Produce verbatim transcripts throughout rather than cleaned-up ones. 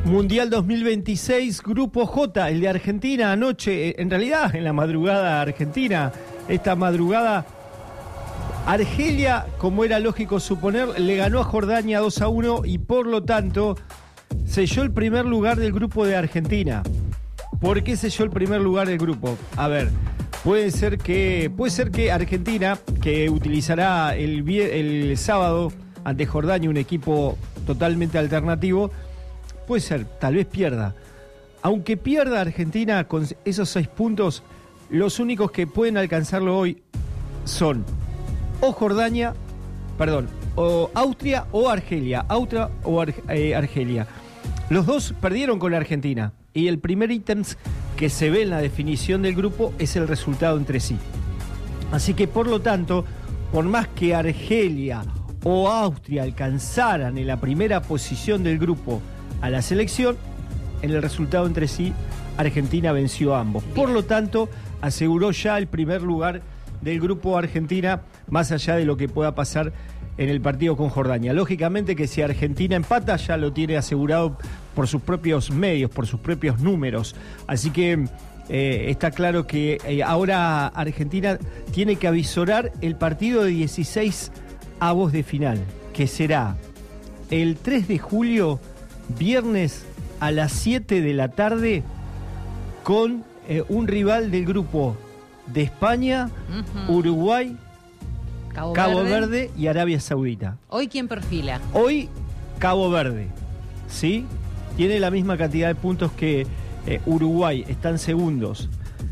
Mundial dos mil veintiséis, Grupo J, el de Argentina anoche, en realidad en la madrugada argentina, esta madrugada Argelia, como era lógico suponer, le ganó a Jordania dos a uno y por lo tanto selló el primer lugar del grupo de Argentina. ¿Por qué selló el primer lugar del grupo? A ver, puede ser que, puede ser que Argentina, que utilizará el, el sábado ante Jordania un equipo totalmente alternativo, puede ser, tal vez pierda. Aunque pierda Argentina con esos seis puntos, los únicos que pueden alcanzarlo hoy son o Jordania, perdón, o Austria o Argelia. Austria o Ar, eh, Argelia. Los dos perdieron con la Argentina. Y el primer ítem que se ve en la definición del grupo es el resultado entre sí. Así que por lo tanto, por más que Argelia o Austria alcanzaran en la primera posición del grupo a la selección, en el resultado entre sí, Argentina venció a ambos. Por lo tanto, aseguró ya el primer lugar del grupo Argentina, más allá de lo que pueda pasar en el partido con Jordania. Lógicamente que si Argentina empata, ya lo tiene asegurado por sus propios medios, por sus propios números. Así que eh, está claro que eh, ahora Argentina tiene que avisorar el partido de dieciséis avos de final, que será el tres de julio, viernes a las siete de la tarde, con eh, un rival del grupo de España, uh-huh. Uruguay, Cabo, Cabo Verde. Verde y Arabia Saudita. ¿Hoy quién perfila? Hoy Cabo Verde, ¿sí? Tiene la misma cantidad de puntos que eh, Uruguay, están segundos.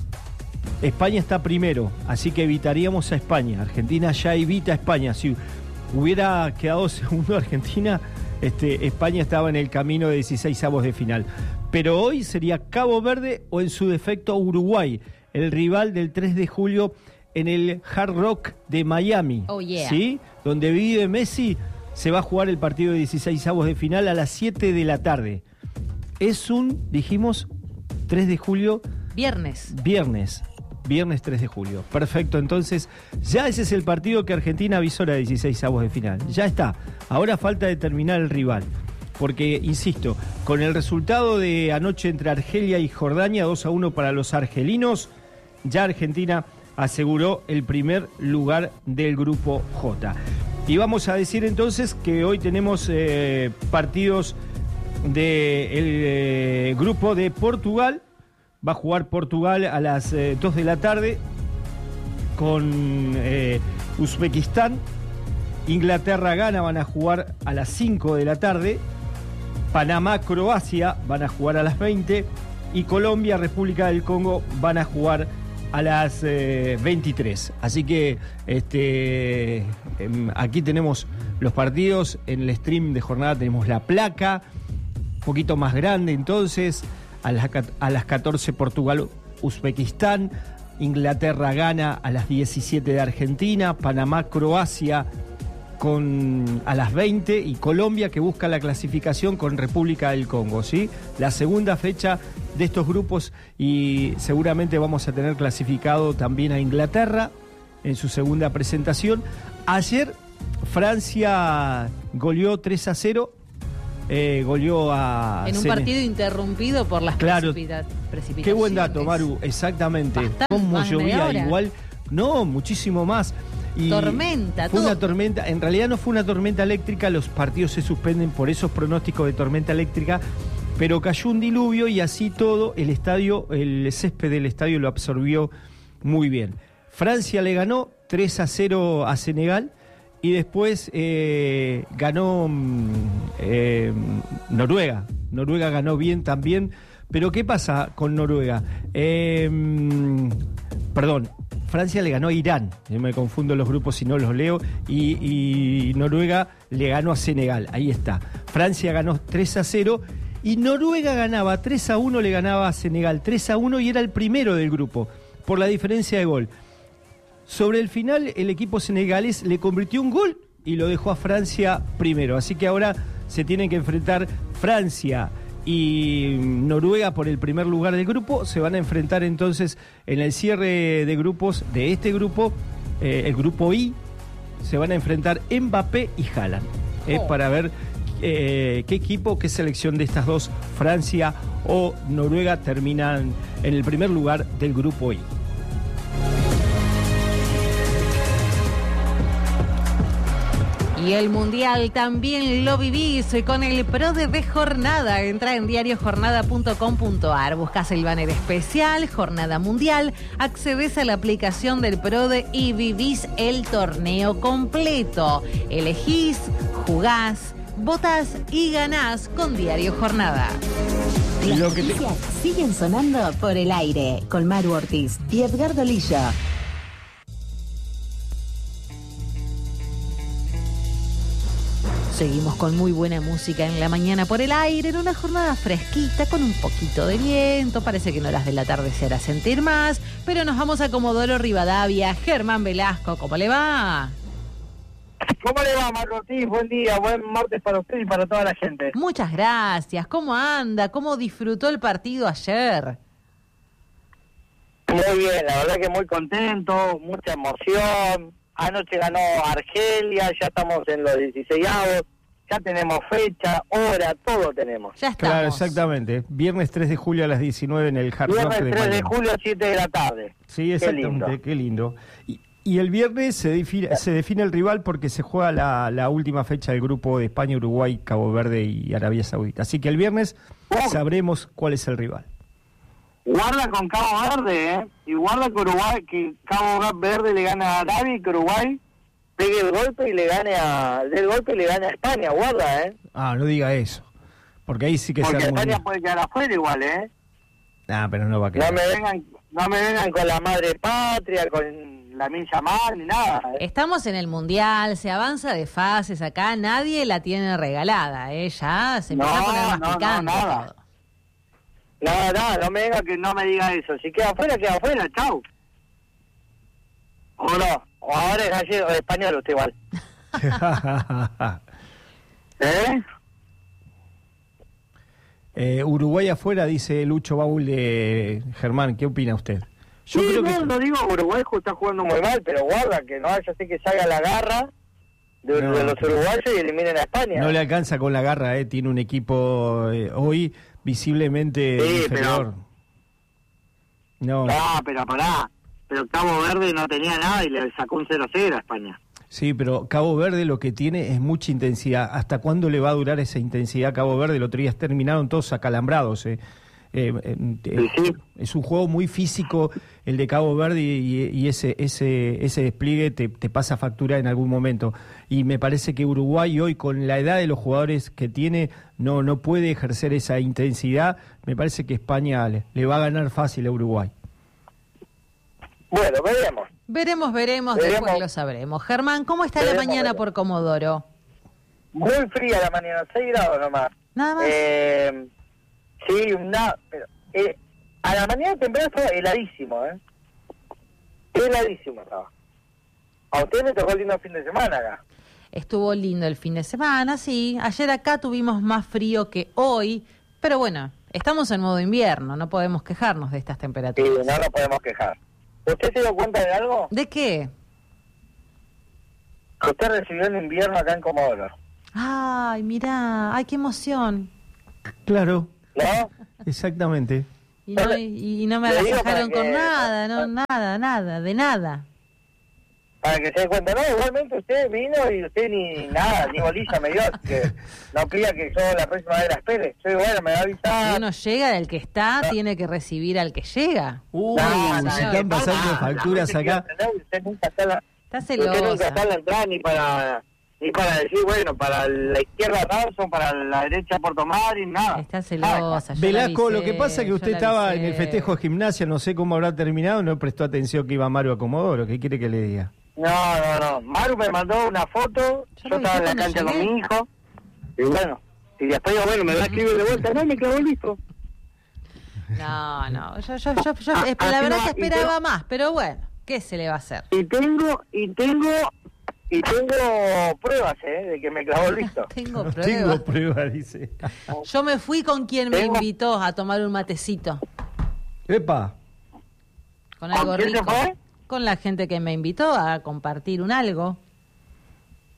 España está primero, así que evitaríamos a España. Argentina ya evita a España. Si hubiera quedado segundo Argentina, este, España estaba en el camino de dieciséis avos de final. Pero hoy sería Cabo Verde o en su defecto Uruguay, el rival del tres de julio en el Hard Rock de Miami, oh, yeah. ¿sí? Donde vive Messi. Se va a jugar el partido de dieciséis avos de final a las siete de la tarde. Es un, dijimos, tres de julio. Viernes. Viernes. Viernes tres de julio. Perfecto, entonces ya ese es el partido que Argentina avisora de dieciséis avos de final. Ya está. Ahora falta determinar el rival. Porque, insisto, con el resultado de anoche entre Argelia y Jordania, dos a uno para los argelinos, ya Argentina aseguró el primer lugar del grupo J. Y vamos a decir entonces que hoy tenemos eh, partidos del de eh, grupo de Portugal. Va a jugar Portugal a las eh, dos de la tarde con eh, Uzbekistán. Inglaterra, Ghana van a jugar a las cinco de la tarde. Panamá, Croacia van a jugar a las veinte. Y Colombia, República del Congo van a jugar a las eh, veintitrés. Así que este, eh, aquí tenemos los partidos. En el stream de jornada tenemos la placa, un poquito más grande entonces. A las, a las catorce Portugal, Uzbekistán. Inglaterra, Ghana a las diecisiete de Argentina. Panamá, Croacia con, a las veinte. Y Colombia, que busca la clasificación con República del Congo, ¿sí? La segunda fecha de estos grupos, y seguramente vamos a tener clasificado también a Inglaterra en su segunda presentación. Ayer Francia goleó tres a cero. Eh, goleó a... En un Sene... partido interrumpido por las claro, precipitaciones. Qué buen dato, Maru, exactamente. Bastante, Cómo llovía igual. No, muchísimo más. Y tormenta, fue todo. una tormenta, en realidad no fue una tormenta eléctrica, los partidos se suspenden por esos pronósticos de tormenta eléctrica, pero cayó un diluvio y así todo el estadio, el césped del estadio lo absorbió muy bien. Francia le ganó tres a cero a Senegal. Y después eh, ganó eh, Noruega. Noruega ganó bien también. Pero ¿qué pasa con Noruega? Eh, perdón, Francia le ganó a Irán. Yo me confundo los grupos si no los leo. Y, y Noruega le ganó a Senegal. Ahí está. Francia ganó tres a cero. Y Noruega ganaba tres a uno, le ganaba a Senegal tres a uno y era el primero del grupo por la diferencia de gol. Sobre el final, el equipo senegalés le convirtió un gol y lo dejó a Francia primero. Así que ahora se tienen que enfrentar Francia y Noruega por el primer lugar del grupo. Se van a enfrentar entonces en el cierre de grupos de este grupo, eh, el grupo I. Se van a enfrentar Mbappé y Haaland. Es oh. para ver eh, qué equipo, qué selección de estas dos, Francia o Noruega, terminan en el primer lugar del grupo I. Y el Mundial también lo vivís con el PRODE de Jornada. Entra en diario jornada punto com punto ar, buscas el banner especial, Jornada Mundial, accedes a la aplicación del PRODE y vivís el torneo completo. Elegís, jugás, votás y ganás con Diario Jornada. Las Lo que te- noticias siguen sonando por el aire con Maru Ortiz y Edgardo Lillo. Seguimos con muy buena música en la mañana por el aire, en una jornada fresquita con un poquito de viento. Parece que en horas de la tarde se hará sentir más, pero nos vamos a Comodoro Rivadavia. Germán Velasco, ¿cómo le va? ¿Cómo le va, Maru Ortiz? Buen día, buen martes para usted y para toda la gente. Muchas gracias. ¿Cómo anda? ¿Cómo disfrutó el partido ayer? Muy bien, la verdad que muy contento, mucha emoción. Anoche ganó Argelia, ya estamos en los dieciseisavos, ya tenemos fecha, hora, todo tenemos. Ya estamos. Claro, exactamente. Viernes tres de julio a las diecinueve en el Hard Rock Viernes de tres de Miami. julio, siete de la tarde. Sí, exactamente, qué lindo. Y, y el viernes se define, se define el rival porque se juega la, la última fecha del grupo de España, Uruguay, Cabo Verde y Arabia Saudita. Así que el viernes Oh. sabremos cuál es el rival. Guarda con Cabo Verde, ¿eh? Y guarda que Uruguay, que Cabo Verde le gane a Arabia y que Uruguay pegue el golpe y le gane a, dé el golpe y le gane a España, guarda, ¿eh? Ah, no diga eso. Porque ahí sí que Porque se arma un España lío. puede quedar afuera igual, ¿eh? Ah, pero no va a quedar. No me vengan, no me vengan con la madre patria, con la Min Yamal, ni nada. ¿eh? Estamos en el Mundial, se avanza de fases acá, nadie la tiene regalada, ¿eh? Ya se empieza No, a poner más no, no, picante nada. todo. Nada, nada, no me venga que no me diga eso. Si queda afuera, queda afuera, chau. O no, o ahora es gallego, o español usted igual. ¿Eh? eh, Uruguay afuera, dice Lucho Baúl de Germán. ¿Qué opina usted? Yo sí, creo no, que... no digo Uruguay está jugando muy mal, pero guarda que no vaya a ser que salga la garra de, No. de los uruguayos y eliminen a España. No le alcanza con la garra, eh. Tiene un equipo eh, hoy visiblemente Sí, inferior. No, No, pero pará. Pero Cabo Verde no tenía nada y le sacó un cero cero a España. sí, pero Cabo Verde lo que tiene es mucha intensidad. ¿Hasta cuándo le va a durar esa intensidad a Cabo Verde? El otro día terminaron todos acalambrados. Eh. Eh, eh, eh, Sí, sí. Es un juego muy físico el de Cabo Verde y, y ese ese ese despliegue te, te pasa factura en algún momento. Y me parece que Uruguay hoy, con la edad de los jugadores que tiene, no no puede ejercer esa intensidad. Me parece que España le, le va a ganar fácil a Uruguay. Bueno, veremos. Veremos, veremos, Veremos. después lo sabremos. Germán, ¿cómo está la Veremos, mañana veremos. por Comodoro? Muy fría la mañana, seis grados nomás. Nada más. Eh, sí, nada, pero eh, a la mañana temprano estaba heladísimo, ¿eh? Heladísimo estaba. A usted le tocó el lindo fin de semana acá. Estuvo lindo el fin de semana, sí. Ayer acá tuvimos más frío que hoy, pero bueno, estamos en modo invierno, no podemos quejarnos de estas Sí, temperaturas. no nos podemos quejar. ¿Usted se dio cuenta de algo? ¿De qué? Que usted recibió el invierno acá en Comodoro, Ay, mirá, ay, qué emoción. Claro, ¿no? exactamente. Y no, y, y no me Le digo agasajaron para con que- nada, no, nada, nada, de nada. Para que se dé cuenta, no, igualmente usted vino y usted ni nada, ni bolilla me dio, así que no pida que yo la próxima vez la espere. Yo digo, bueno, me va a Si avisar. uno llega, el que está No. tiene que recibir al que llega. Uy, No, no, se no, están no, pasando no, facturas la gente acá. quiere entender, Usted nunca está en la, Está usted nunca celosa. está en la entrada ni para, ni para decir, bueno, para la izquierda Rawson, para la derecha Puerto Madryn, nada. Está celosa. yo la Velasco, lo avisé, que pasa es que yo usted la estaba avisé. en el festejo de gimnasia, no sé cómo habrá terminado, no prestó atención que iba Mario a Comodoro. ¿Qué quiere que le diga? No, no, no. Maru me mandó una foto, Yo yo, lo estaba en dije la cancha cuando con llegué. mi hijo, y bueno, y después digo, bueno, me va a escribir de vuelta, no, me quedó listo. No, no, yo, yo, yo, yo- Ah, eh, así la verdad no, que y esperaba pero- más, pero bueno, ¿qué se le va a hacer? Y tengo, y tengo, y tengo pruebas, ¿eh? De que me clavó listo. Tengo No pruebas. tengo pruebas, dice. Yo me fui con quien me Tengo- invitó a tomar un matecito, Epa, con ¿Con algo quién se rico. fue? Con la gente que me invitó a compartir un algo.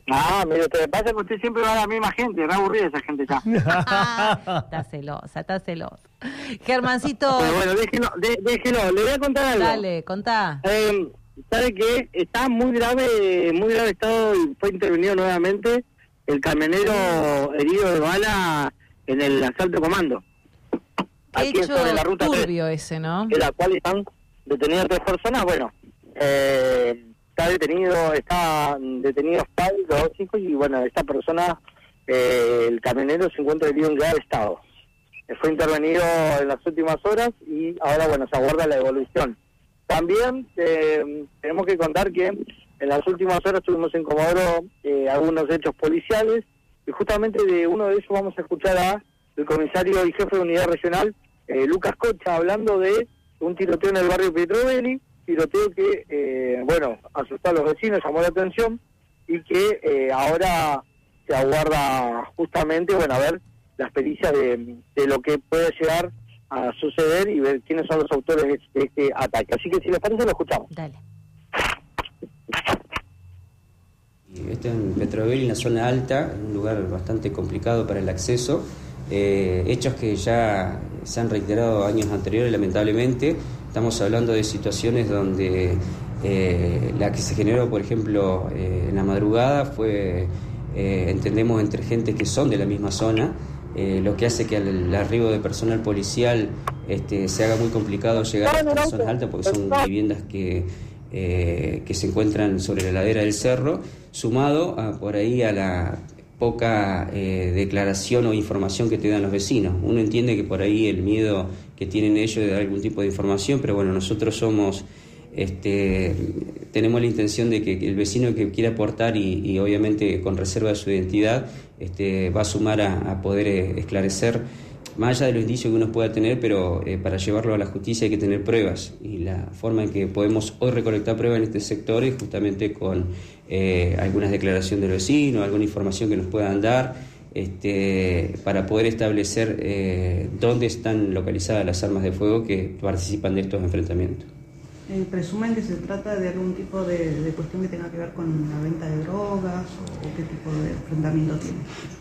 Ah, mire, te pasa que usted siempre va a la misma gente, re aburrida esa gente ya. Está celosa, está celosa. Germancito. Pero bueno, déjelo, de, déjelo, le voy a contar algo. Dale, contá. Eh, ¿Sabe qué? Está muy grave, muy grave estado y fue intervenido nuevamente el camionero herido de bala en el asalto comando. Qué hecho la ruta turbio tres, ese, ¿no? en la cual están detenidas tres personas. Bueno, eh, está detenido, está detenidos padres, los dos hijos, y bueno, esta persona, eh, el camionero, se encuentra herido en grave estado. Eh, fue intervenido en las últimas horas y ahora, bueno, se aguarda la evolución. También eh, tenemos que contar que en las últimas horas tuvimos en Comodoro eh, algunos hechos policiales, y justamente de uno de ellos vamos a escuchar a el comisario y jefe de unidad regional, eh, Lucas Cocha, hablando de un tiroteo en el barrio Pietrovelli, tiroteo que, eh, bueno, asustó a los vecinos, llamó la atención, y que eh, ahora se aguarda justamente, bueno, a ver las pericias de, de lo que puede llegar a suceder y ver quiénes son los autores de, de este ataque. Así que si les parece, lo escuchamos. Dale. Esto en Pietrovelli, en la zona alta, un lugar bastante complicado para el acceso. Eh, hechos que ya se han reiterado años anteriores, lamentablemente. Estamos hablando de situaciones donde eh, la que se generó, por ejemplo, eh, en la madrugada fue, eh, entendemos, entre gente que son de la misma zona, eh, lo que hace que el arribo de personal policial este, se haga muy complicado llegar a estas zonas altas, porque son viviendas que, eh, que se encuentran sobre la ladera del cerro, sumado a, por ahí a la poca eh, declaración o información que te dan los vecinos. Uno entiende que por ahí el miedo que tienen ellos de dar algún tipo de información, pero bueno, nosotros somos, este, tenemos la intención de que el vecino que quiera aportar y, y obviamente con reserva de su identidad, este, va a sumar a, a poder eh, esclarecer, más allá de los indicios que uno pueda tener, pero eh, para llevarlo a la justicia hay que tener pruebas, y la forma en que podemos hoy recolectar pruebas en este sector es justamente con eh, algunas declaraciones del vecino, alguna información que nos puedan dar, este, para poder establecer eh, dónde están localizadas las armas de fuego que participan de estos enfrentamientos. Eh, ¿Presumen que se trata de algún tipo de, de cuestión que tenga que ver con la venta de drogas o, o qué tipo de enfrentamiento tiene?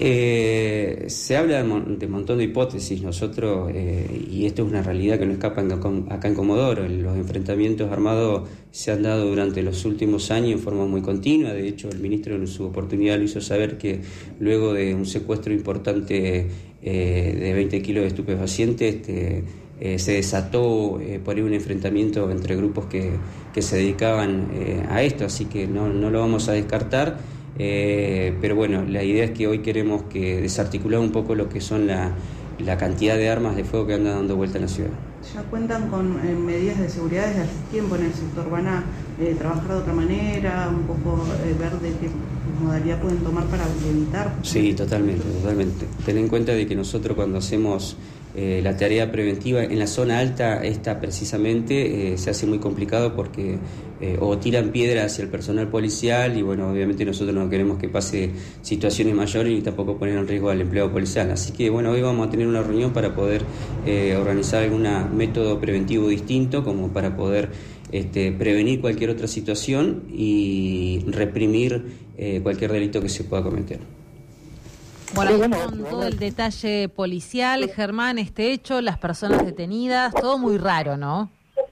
Eh, se habla de un de montón de hipótesis. Nosotros, eh, y esto es una realidad que no escapa en, acá en Comodoro, los enfrentamientos armados se han dado durante los últimos años en forma muy continua. De hecho, el ministro en su oportunidad lo hizo saber que luego de un secuestro importante eh, de veinte kilos de estupefacientes, este, Eh, se desató eh, por ahí un enfrentamiento entre grupos que, que se dedicaban eh, a esto, así que no, no lo vamos a descartar, eh, pero bueno, la idea es que hoy queremos que desarticular un poco lo que son la, la cantidad de armas de fuego que andan dando vuelta en la ciudad. ¿Ya cuentan con eh, medidas de seguridad desde hace tiempo en el sector? ¿Van a eh, trabajar de otra manera, un poco eh, ver de qué modalidad pueden tomar para evitar? Sí, totalmente, totalmente. Ten en cuenta de que nosotros cuando hacemos Eh, la tarea preventiva en la zona alta, esta precisamente eh, se hace muy complicado porque eh, o tiran piedras hacia el personal policial y bueno, obviamente nosotros no queremos que pase situaciones mayores ni tampoco poner en riesgo al empleado policial. Así que bueno, hoy vamos a tener una reunión para poder eh, organizar algún método preventivo distinto como para poder este, prevenir cualquier otra situación y reprimir eh, cualquier delito que se pueda cometer. Bueno, ahí con todo el detalle policial, Germán, este hecho, las personas detenidas, todo muy raro, ¿no?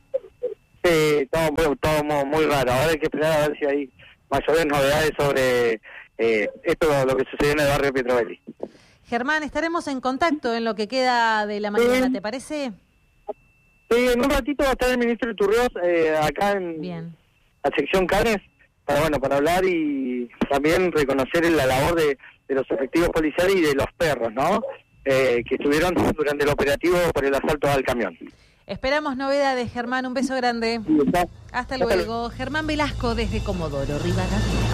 Sí, todo muy, todo muy, muy raro. Ahora hay que esperar a ver si hay mayores novedades sobre eh, esto, lo que sucedió en el barrio Pietrovelli. Germán, estaremos en contacto en lo que queda de la mañana, sí. ¿Te parece? Sí, en un ratito va a estar el ministro Iturrioz eh, acá en Bien. la sección Canes, para bueno, para hablar y también reconocer la labor de de los efectivos policiales y de los perros, ¿no? Eh, que estuvieron durante el operativo por el asalto al camión. Esperamos novedades, Germán. Un beso grande. Sí, Hasta luego. Germán Velasco desde Comodoro, Rivadavia.